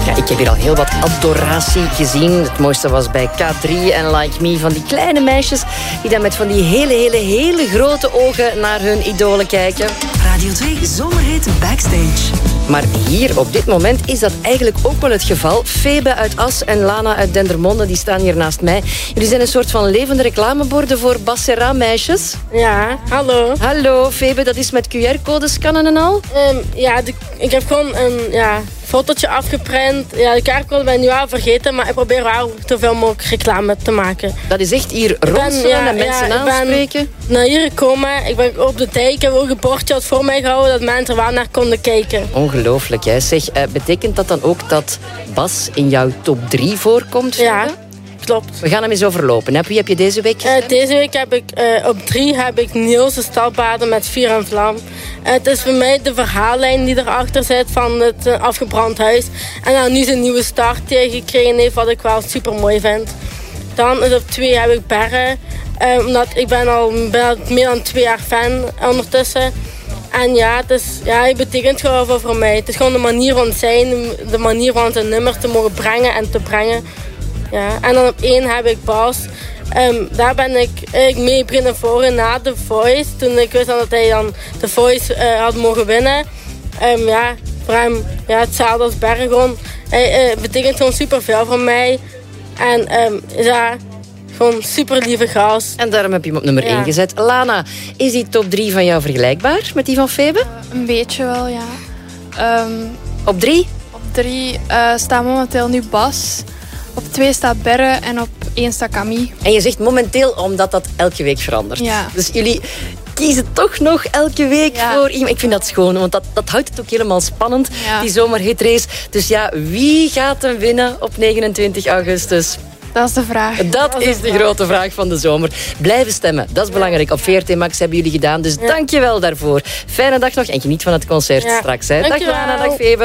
Ja, ik heb hier al heel wat adoratie gezien. Het mooiste was bij K3 en Like Me, van die kleine meisjes die dan met van die hele grote ogen naar hun idolen kijken. Radio 2 Zomerhit Backstage. Maar hier, op dit moment, is dat eigenlijk ook wel het geval. Febe uit As en Lana uit Dendermonde, die staan hier naast mij. Jullie zijn een soort van levende reclameborden voor Bassera meisjes. Ja, hallo. Hallo, Febe, dat is met QR-codes scannen en al? Ik heb gewoon een fotootje afgeprint. Ja, de QR-code ben ik nu al vergeten, maar ik probeer wel zoveel mogelijk reclame te maken. Dat is echt hier ronselen en mensen aanspreken? Ik ben naar hier gekomen. Ik ben op de tijd. Ik heb ook een bordje had voor mij gehouden dat mensen er wel naar konden kijken. Ongelooflijk, hè? Zeg, betekent dat dan ook dat Bas in jouw top 3 voorkomt? Ja, klopt. We gaan hem eens overlopen. Hè? Wie heb je deze week gestemd? Deze week heb ik op 3 heb ik Niels de Stalpaarden met Vuur en Vlam. Het is voor mij de verhaallijn die erachter zit van het afgebrand huis. En dan nu zijn nieuwe start die hij gekregen heeft, wat ik wel super mooi vind. Dan is op 2 heb ik Berre. Omdat ik ben al meer dan 2 jaar fan ondertussen. En ja, het betekent gewoon veel voor mij. Het is gewoon de manier van zijn, de manier van zijn nummers te mogen brengen en te brengen. Ja. En dan op 1 heb ik Bas. Daar ben ik mee beginnen volgen na The Voice. Toen ik wist dat hij dan The Voice had mogen winnen. Voor hem hetzelfde als Bergon. Hij betekent gewoon superveel voor mij. En gewoon super lieve gast. En daarom heb je hem op nummer 1 gezet. Lana, is die top 3 van jou vergelijkbaar met die van Febe? Een beetje wel, ja. Op 3? Op 3 staat momenteel nu Bas. Op 2 staat Berre en op 1 staat Camille. En je zegt momenteel omdat dat elke week verandert. Ja. Dus jullie kiezen toch nog elke week voor iemand. Ik vind dat schoon, want dat houdt het ook helemaal spannend, die zomerhitrace. Dus ja, wie gaat hem winnen op 29 augustus? Dat is de vraag. Dat is de grote vraag van de zomer. Blijven stemmen, dat is belangrijk. Op VRT Max hebben jullie gedaan, dus dank je wel daarvoor. Fijne dag nog en geniet van het concert straks. Hè. Dag Lana, dag Febe.